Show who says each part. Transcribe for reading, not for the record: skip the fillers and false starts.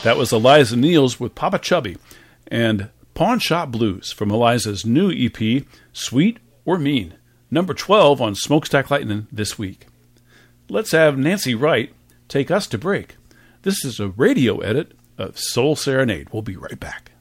Speaker 1: That was Eliza Niels with Papa Chubby and Pawn Shop Blues from Eliza's new EP, Sweet or Mean, number 12 on Smokestack Lightning this week. Let's have Nancy Wright take us to break. This is a radio edit of Soul Serenade. We'll be right back.